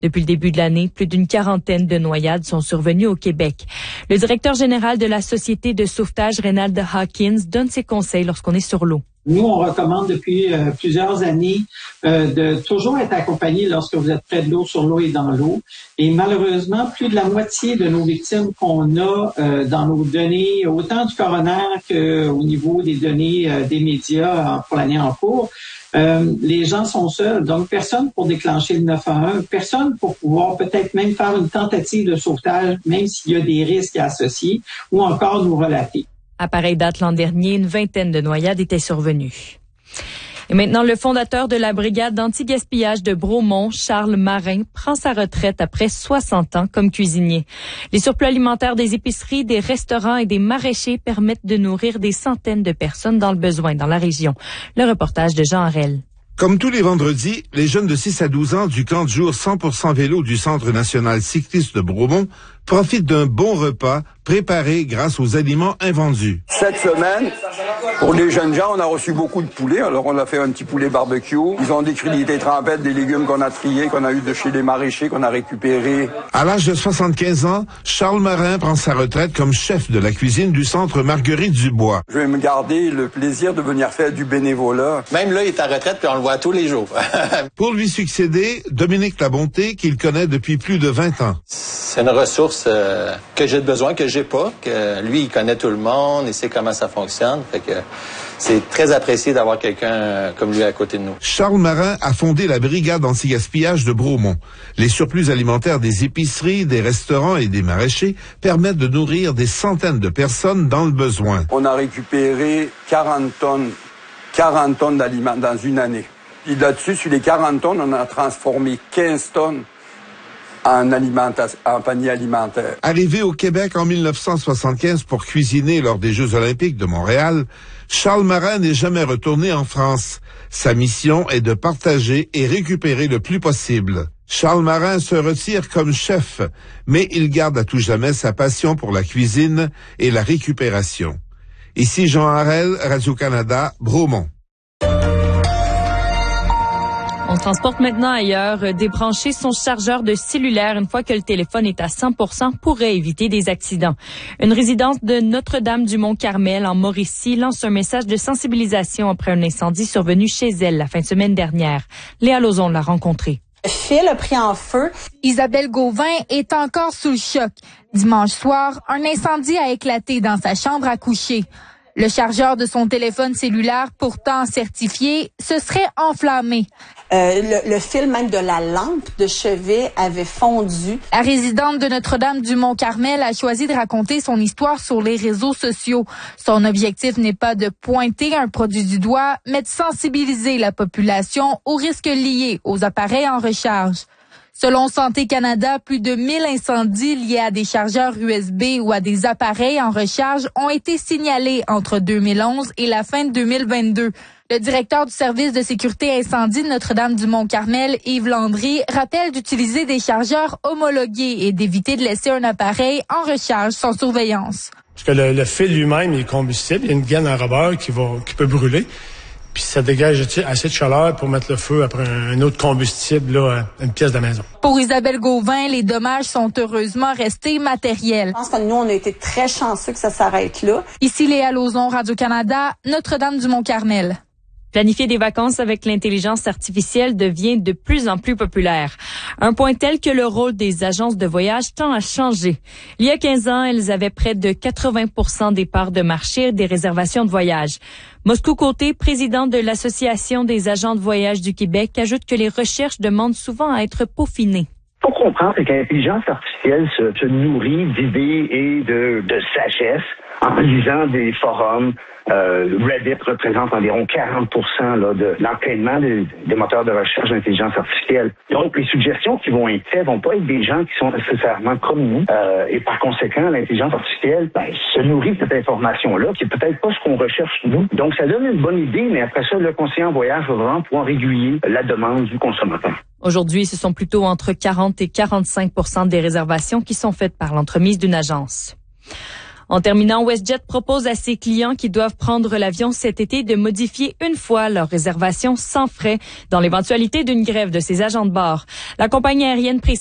Depuis le début de l'année, plus d'une quarantaine de noyades sont survenues au Québec. Le directeur général de la Société de sauvetage, Reynald Hawkins, donne ses conseils lorsqu'on est sur l'eau. Nous, on recommande depuis plusieurs années de toujours être accompagné lorsque vous êtes près de l'eau, sur l'eau et dans l'eau. Et malheureusement, plus de la moitié de nos victimes qu'on a dans nos données, autant du coroner qu'au niveau des données des médias pour l'année en cours, les gens sont seuls. Donc, personne pour déclencher le 911, personne pour pouvoir peut-être même faire une tentative de sauvetage, même s'il y a des risques associés, ou encore nous relater. À pareille date l'an dernier, une vingtaine de noyades étaient survenues. Et maintenant, le fondateur de la brigade d'anti-gaspillage de Bromont, Charles Marin, prend sa retraite après 60 ans comme cuisinier. Les surplus alimentaires des épiceries, des restaurants et des maraîchers permettent de nourrir des centaines de personnes dans le besoin dans la région. Le reportage de Jean Harel. Comme tous les vendredis, les jeunes de 6 à 12 ans du camp de jour 100% vélo du Centre national cycliste de Bromont profitent d'un bon repas préparé grâce aux aliments invendus. Cette semaine, pour les jeunes gens, on a reçu beaucoup de poulet. Alors, on a fait un petit poulet barbecue. Ils ont décrit des trempettes, des légumes qu'on a triés, qu'on a eu de chez les maraîchers, qu'on a récupérés. À l'âge de 75 ans, Charles Marin prend sa retraite comme chef de la cuisine du Centre Marguerite Dubois. Je vais me garder le plaisir de venir faire du bénévolat. Même là, il est en retraite, puis on le voit tous les jours. Pour lui succéder, Dominique Labonté, qu'il connaît depuis plus de 20 ans. C'est une ressource que j'ai besoin, que j'ai pas, que lui, il connaît tout le monde, il sait comment ça fonctionne. Fait que c'est très apprécié d'avoir quelqu'un comme lui à côté de nous. Charles Marin a fondé la brigade anti-gaspillage de Bromont. Les surplus alimentaires des épiceries, des restaurants et des maraîchers permettent de nourrir des centaines de personnes dans le besoin. On a récupéré 40 tonnes d'aliments dans une année. Et là-dessus, sur les 40 tonnes, on a transformé 15 tonnes en panier alimentaire. Arrivé au Québec en 1975 pour cuisiner lors des Jeux olympiques de Montréal, Charles Marin n'est jamais retourné en France. Sa mission est de partager et récupérer le plus possible. Charles Marin se retire comme chef, mais il garde à tout jamais sa passion pour la cuisine et la récupération. Ici Jean Harel, Radio-Canada, Bromont. On transporte maintenant ailleurs. Débrancher son chargeur de cellulaire une fois que le téléphone est à 100% pourrait éviter des accidents. Une résidente de Notre-Dame-du-Mont-Carmel en Mauricie lance un message de sensibilisation après un incendie survenu chez elle la fin de semaine dernière. Léa Lauzon l'a rencontrée. Le fil a pris en feu. Isabelle Gauvin est encore sous le choc. Dimanche soir, un incendie a éclaté dans sa chambre à coucher. Le chargeur de son téléphone cellulaire, pourtant certifié, se serait enflammé. Le fil même de la lampe de chevet avait fondu. La résidente de Notre-Dame-du-Mont-Carmel a choisi de raconter son histoire sur les réseaux sociaux. Son objectif n'est pas de pointer un produit du doigt, mais de sensibiliser la population aux risques liés aux appareils en recharge. Selon Santé Canada, plus de 1000 incendies liés à des chargeurs USB ou à des appareils en recharge ont été signalés entre 2011 et la fin de 2022. Le directeur du service de sécurité incendie de Notre-Dame-du-Mont-Carmel, Yves Landry, rappelle d'utiliser des chargeurs homologués et d'éviter de laisser un appareil en recharge sans surveillance. Parce que le fil lui-même est combustible, il y a une gaine enrobeur qui peut brûler. Puis ça dégage assez de chaleur pour mettre le feu après un autre combustible là, à une pièce de la maison. Pour Isabelle Gauvin, les dommages sont heureusement restés matériels. Je pense que nous, on a été très chanceux que ça s'arrête là. Ici Léa Lauzon, Radio-Canada, Notre-Dame-du-Mont-Carmel. Planifier des vacances avec l'intelligence artificielle devient de plus en plus populaire. Un point tel que le rôle des agences de voyage tend à changer. Il y a 15 ans, elles avaient près de 80% des parts de marché et des réservations de voyage. Moscou Côté, président de l'Association des agents de voyage du Québec, ajoute que les recherches demandent souvent à être peaufinées. Ce qu'il faut comprendre, c'est que l'intelligence artificielle se nourrit d'idées et de sagesse en lisant des forums. Reddit représente environ 40% là, de l'entraînement des moteurs de recherche d'intelligence artificielle. Donc, les suggestions qui vont être faites vont pas être des gens qui sont nécessairement comme nous. Et par conséquent, l'intelligence artificielle se nourrit de cette information-là, qui est peut-être pas ce qu'on recherche nous. Donc, ça donne une bonne idée, mais après ça, le conseiller en voyage va vraiment pouvoir aiguiller la demande du consommateur. Aujourd'hui, ce sont plutôt entre 40 et 45% des réservations qui sont faites par l'entremise d'une agence. En terminant, WestJet propose à ses clients qui doivent prendre l'avion cet été de modifier une fois leur réservation sans frais dans l'éventualité d'une grève de ses agents de bord. La compagnie aérienne